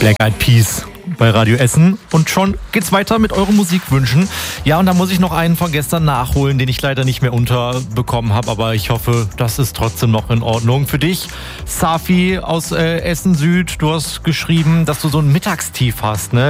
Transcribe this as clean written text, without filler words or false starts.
Black Eyed Peas bei Radio Essen. Und schon geht's weiter mit euren Musikwünschen. Ja, und da muss ich noch einen von gestern nachholen, den ich leider nicht mehr unterbekommen habe. Aber ich hoffe, das ist trotzdem noch in Ordnung. Für dich, Safi aus Essen Süd, du hast geschrieben, dass du so ein Mittagstief hast, ne?